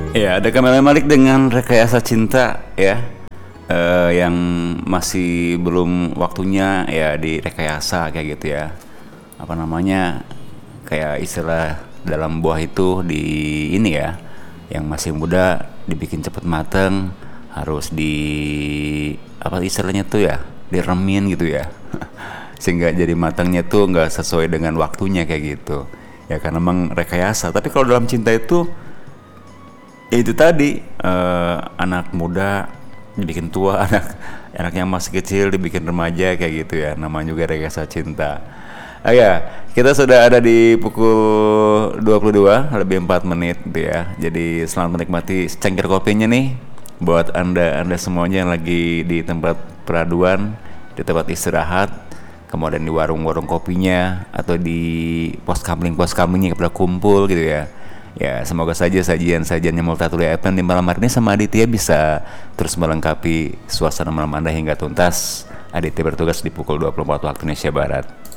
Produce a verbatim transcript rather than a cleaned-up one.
Ya, ada kembali balik dengan rekayasa cinta ya, eh, yang masih belum waktunya ya direkayasa kayak gitu ya. Apa namanya? Kayak istilah dalam buah itu di ini ya, yang masih muda dibikin cepet mateng, harus di apa istilahnya tuh ya, diremin gitu ya. Sehingga jadi matangnya tuh nggak sesuai dengan waktunya kayak gitu. Ya karena emang rekayasa. Tapi kalau dalam cinta itu ya itu tadi, eh, anak muda dibikin tua, anak anak yang masih kecil dibikin remaja kayak gitu ya, namanya juga rekayasa cinta. Ah ya, kita sudah ada di pukul dua puluh dua lebih empat menit gitu ya. Jadi selamat menikmati secangkir kopinya nih buat anda anda semuanya yang lagi di tempat peraduan, di tempat istirahat, kemudian di warung-warung kopinya atau di pos kamling pos kamlingnya pada kumpul gitu ya. Ya, semoga saja sajian-sajian yang Multatuli F M di malam hari ini sama Aditya bisa terus melengkapi suasana malam Anda hingga tuntas. Aditya bertugas di pukul dua puluh empat waktu Indonesia Barat.